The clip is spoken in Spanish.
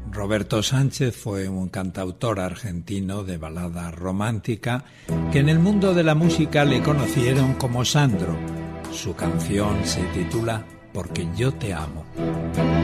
Roberto Sánchez fue un cantautor argentino de balada romántica que en el mundo de la música le conocieron como Sandro. Su canción se titula Porque yo te amo.